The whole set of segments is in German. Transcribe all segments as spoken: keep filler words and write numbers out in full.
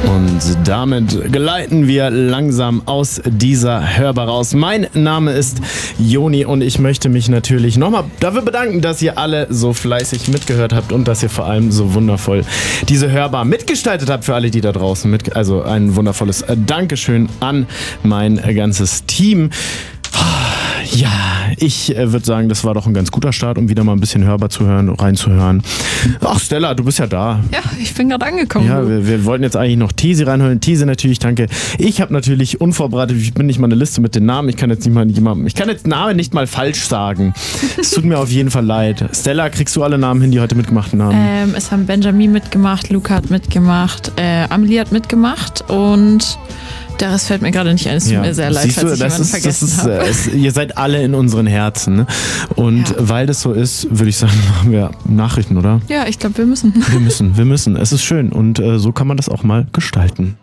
Und damit gleiten wir langsam aus dieser Hörbar raus. Mein Name ist Joni und ich möchte mich natürlich nochmal dafür bedanken, dass ihr alle so fleißig mitgehört habt und dass ihr vor allem so wundervoll diese Hörbar mitgestaltet habt für alle, die da draußen mit. Also ein wundervolles Dankeschön an mein ganzes Team. Ja, ich äh, würde sagen, das war doch ein ganz guter Start, um wieder mal ein bisschen hörbar zu hören, reinzuhören. Ach, Stella, du bist ja da. Ja, ich bin gerade angekommen. Ja, wir, wir wollten jetzt eigentlich noch Tesi reinholen. Tesi natürlich, danke. Ich habe natürlich unvorbereitet, ich bin nicht mal eine Liste mit den Namen. Ich kann jetzt nicht mal jemandem, ich kann jetzt Namen nicht mal falsch sagen. Es tut mir auf jeden Fall leid. Stella, kriegst du alle Namen hin, die heute mitgemacht haben? Ähm, es haben Benjamin mitgemacht, Luca hat mitgemacht, äh, Amelie hat mitgemacht und der Rest fällt mir gerade nicht ein. Es tut ja. mir sehr leid, Siehst falls du, ich das jemanden ist, vergessen das ist, habe. äh, es, ihr seid alle in unseren Herzen. Ne? Und Ja. weil das so ist, würde ich sagen, machen wir Nachrichten, oder? Ja, ich glaube, wir müssen. Wir müssen, wir müssen. Es ist schön und äh, so kann man das auch mal gestalten.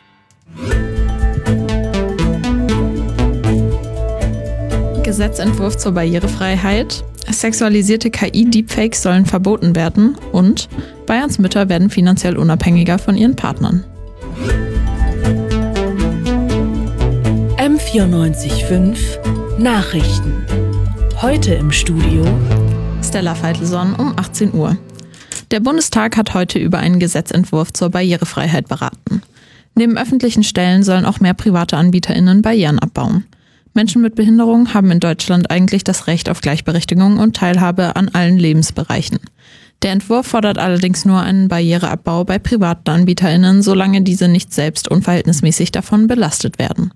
Gesetzentwurf zur Barrierefreiheit. Sexualisierte K I-Deepfakes sollen verboten werden und Bayerns Mütter werden finanziell unabhängiger von ihren Partnern. M vierundneunzig Komma fünf Nachrichten. Heute im Studio Stella Feitelson um achtzehn Uhr. Der Bundestag hat heute über einen Gesetzentwurf zur Barrierefreiheit beraten. Neben öffentlichen Stellen sollen auch mehr private AnbieterInnen Barrieren abbauen. Menschen mit Behinderung haben in Deutschland eigentlich das Recht auf Gleichberechtigung und Teilhabe an allen Lebensbereichen. Der Entwurf fordert allerdings nur einen Barriereabbau bei privaten AnbieterInnen, solange diese nicht selbst unverhältnismäßig davon belastet werden.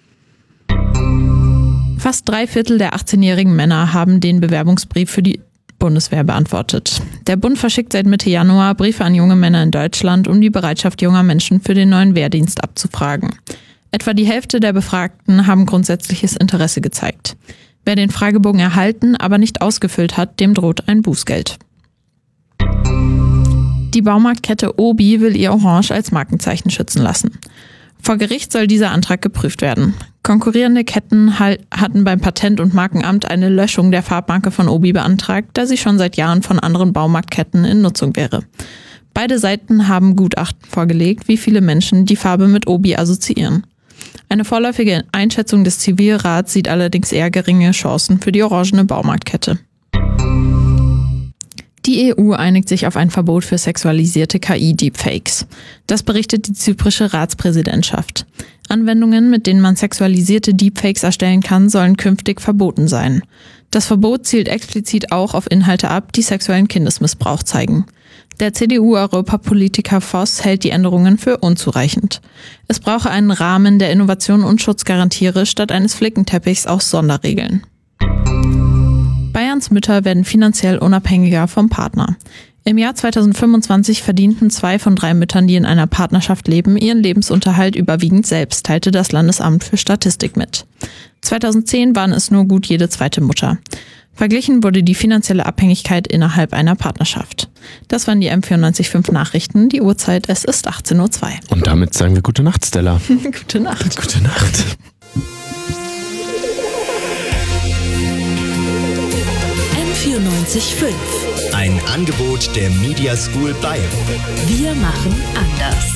Fast drei Viertel der achtzehnjährigen Männer haben den Bewerbungsbrief für die Bundeswehr beantwortet. Der Bund verschickt seit Mitte Januar Briefe an junge Männer in Deutschland, um die Bereitschaft junger Menschen für den neuen Wehrdienst abzufragen. Etwa die Hälfte der Befragten haben grundsätzliches Interesse gezeigt. Wer den Fragebogen erhalten, aber nicht ausgefüllt hat, dem droht ein Bußgeld. Die Baumarktkette Obi will ihr Orange als Markenzeichen schützen lassen. Vor Gericht soll dieser Antrag geprüft werden. Konkurrierende Ketten hatten beim Patent- und Markenamt eine Löschung der Farbmarke von Obi beantragt, da sie schon seit Jahren von anderen Baumarktketten in Nutzung wäre. Beide Seiten haben Gutachten vorgelegt, wie viele Menschen die Farbe mit Obi assoziieren. Eine vorläufige Einschätzung des Zivilrats sieht allerdings eher geringe Chancen für die orangene Baumarktkette. Die E U einigt sich auf ein Verbot für sexualisierte K I-Deepfakes. Das berichtet die zyprische Ratspräsidentschaft. Anwendungen, mit denen man sexualisierte Deepfakes erstellen kann, sollen künftig verboten sein. Das Verbot zielt explizit auch auf Inhalte ab, die sexuellen Kindesmissbrauch zeigen. Der C D U-Europapolitiker Voss hält die Änderungen für unzureichend. Es brauche einen Rahmen, der Innovation und Schutz garantiere, statt eines Flickenteppichs aus Sonderregeln. Bayerns Mütter werden finanziell unabhängiger vom Partner. Im Jahr zweitausendfünfundzwanzig verdienten zwei von drei Müttern, die in einer Partnerschaft leben, ihren Lebensunterhalt überwiegend selbst, teilte das Landesamt für Statistik mit. zweitausendzehn waren es nur gut jede zweite Mutter. Verglichen wurde die finanzielle Abhängigkeit innerhalb einer Partnerschaft. Das waren die M vierundneunzig Komma fünf Nachrichten. Die Uhrzeit, es ist achtzehn Uhr zwei. Und damit sagen wir gute Nacht, Stella. Gute Nacht. Gute Nacht. M vierundneunzig Komma fünf. Ein Angebot der Media School Bayern. Wir machen anders.